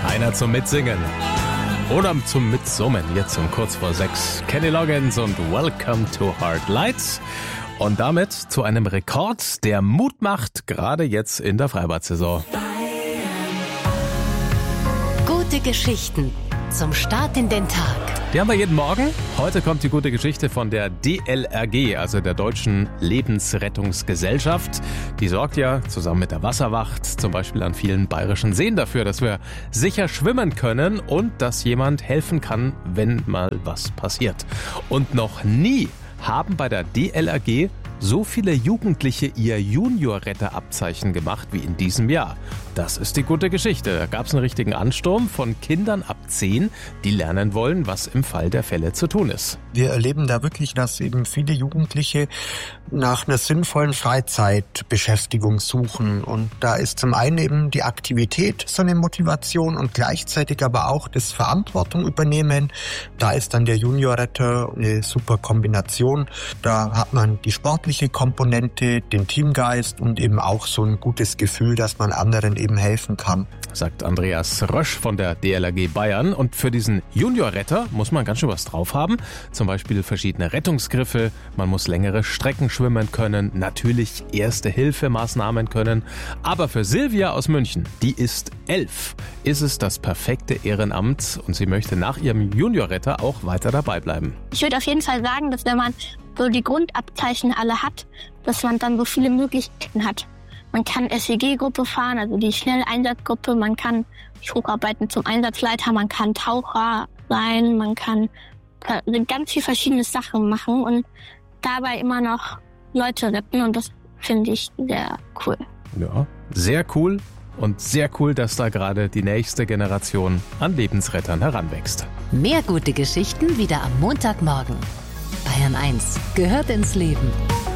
Einer zum Mitsingen. Oder zum Mitsummen, jetzt um kurz vor 6. Kenny Loggins und Welcome to Hard Lights. Und damit zu einem Rekord, der Mut macht, gerade jetzt in der Freibad-Saison. Gute Geschichten zum Start in den Tag. Die haben wir jeden Morgen. Heute kommt die gute Geschichte von der DLRG, also der Deutschen Lebensrettungsgesellschaft. Die sorgt ja zusammen mit der Wasserwacht zum Beispiel an vielen bayerischen Seen dafür, dass wir sicher schwimmen können und dass jemand helfen kann, wenn mal was passiert. Und noch nie haben bei der DLRG so viele Jugendliche ihr Juniorretterabzeichen gemacht wie in diesem Jahr. Das ist die gute Geschichte. Da gab es einen richtigen Ansturm von Kindern ab 10, die lernen wollen, was im Fall der Fälle zu tun ist. Wir erleben da wirklich, dass eben viele Jugendliche nach einer sinnvollen Freizeitbeschäftigung suchen. Und da ist zum einen eben die Aktivität so eine Motivation und gleichzeitig aber auch das Verantwortung übernehmen. Da ist dann der Juniorretter eine super Kombination. Da hat man die sportliche Komponente, den Teamgeist und eben auch so ein gutes Gefühl, dass man anderen eben helfen kann. Sagt Andreas Rösch von der DLRG Bayern. Und für diesen Juniorretter muss man ganz schön was drauf haben. Zum Beispiel verschiedene Rettungsgriffe, man muss längere Strecken schwimmen können, natürlich Erste-Hilfe-Maßnahmen können. Aber für Silvia aus München, die ist 11, ist es das perfekte Ehrenamt und sie möchte nach ihrem Juniorretter auch weiter dabei bleiben. Ich würde auf jeden Fall sagen, dass wenn man so die Grundabzeichen alle hat, dass man dann so viele Möglichkeiten hat. Man kann SEG-Gruppe fahren, also die Schnelleinsatzgruppe, man kann hocharbeiten zum Einsatzleiter, man kann Taucher sein, man kann ganz viele verschiedene Sachen machen und dabei immer noch Leute retten und das finde ich sehr cool. Ja, sehr cool und sehr cool, dass da gerade die nächste Generation an Lebensrettern heranwächst. Mehr gute Geschichten wieder am Montagmorgen. Bayern 1 gehört ins Leben.